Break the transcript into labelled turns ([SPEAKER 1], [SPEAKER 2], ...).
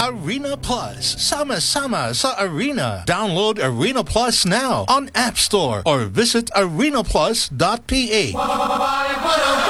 [SPEAKER 1] Arena Plus. Sama-sama sa Arena. Download Arena Plus now on App Store or visit arenaplus.ph.